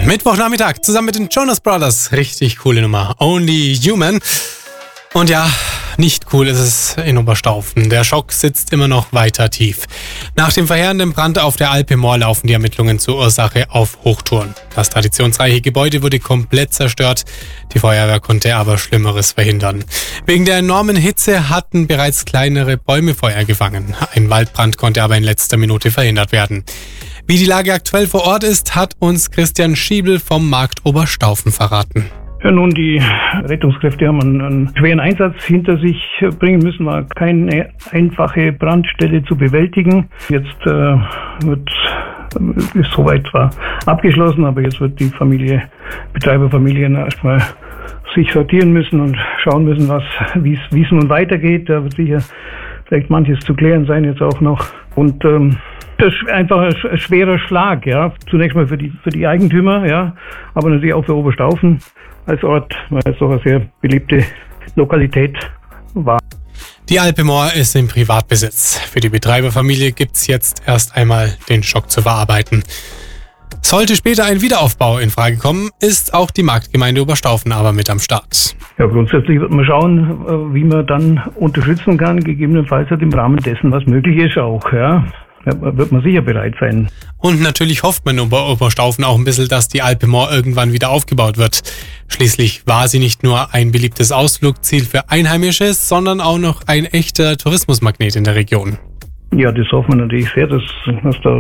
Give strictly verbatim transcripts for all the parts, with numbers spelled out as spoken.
Mittwochnachmittag zusammen mit den Jonas Brothers. Richtig coole Nummer. Only Human. Und ja, nicht cool ist es in Oberstaufen. Der Schock sitzt immer noch weiter tief. Nach dem verheerenden Brand auf der Alpe Moor laufen die Ermittlungen zur Ursache auf Hochtouren. Das traditionsreiche Gebäude wurde komplett zerstört. Die Feuerwehr konnte aber Schlimmeres verhindern. Wegen der enormen Hitze hatten bereits kleinere Bäume Feuer gefangen. Ein Waldbrand konnte aber in letzter Minute verhindert werden. Wie die Lage aktuell vor Ort ist, hat uns Christian Schiebel vom Markt Oberstaufen verraten. Ja, nun, die Rettungskräfte haben einen, einen schweren Einsatz hinter sich bringen müssen, war keine einfache Brandstelle zu bewältigen. Jetzt äh, wird ist soweit zwar abgeschlossen, aber jetzt wird die Familie, Betreiberfamilien erstmal sich sortieren müssen und schauen müssen, was wie es wie es nun weitergeht. Da wird sicher vielleicht manches zu klären sein jetzt auch noch. Und ähm, das ist einfach ein schwerer Schlag, ja. Zunächst mal für die für die Eigentümer, ja, aber natürlich auch für Oberstaufen als Ort, weil es doch eine sehr beliebte Lokalität war. Die Alpe Moor ist im Privatbesitz. Für die Betreiberfamilie gibt's jetzt erst einmal den Schock zu verarbeiten. Sollte später ein Wiederaufbau in Frage kommen, ist auch die Marktgemeinde Oberstaufen aber mit am Start. Ja, grundsätzlich wird man schauen, wie man dann unterstützen kann, gegebenenfalls halt im Rahmen dessen, was möglich ist auch, ja. Ja, wird man sicher bereit sein. Und natürlich hofft man in Ober- Oberstaufen auch ein bisschen, dass die Alpe Moor irgendwann wieder aufgebaut wird. Schließlich war sie nicht nur ein beliebtes Ausflugsziel für Einheimische, sondern auch noch ein echter Tourismusmagnet in der Region. Ja, das hoffen wir natürlich sehr, dass, dass da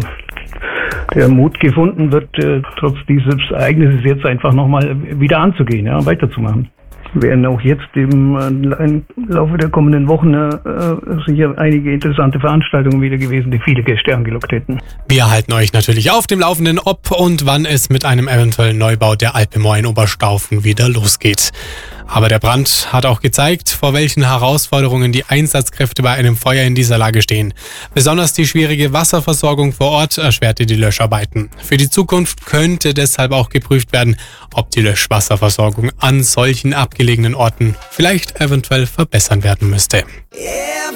der Mut gefunden wird, äh, trotz dieses Ereignisses jetzt einfach nochmal wieder anzugehen, ja, weiterzumachen. Werden auch jetzt im, äh, im Laufe der kommenden Wochen äh, sicher einige interessante Veranstaltungen wieder gewesen, die viele Gäste angelockt hätten. Wir halten euch natürlich auf dem Laufenden, ob und wann es mit einem eventuellen Neubau der Alpe Moor in Oberstaufen wieder losgeht. Aber der Brand hat auch gezeigt, vor welchen Herausforderungen die Einsatzkräfte bei einem Feuer in dieser Lage stehen. Besonders die schwierige Wasserversorgung vor Ort erschwerte die Löscharbeiten. Für die Zukunft könnte deshalb auch geprüft werden, ob die Löschwasserversorgung an solchen abgelegenen Orten vielleicht eventuell verbessern werden müsste. Yeah.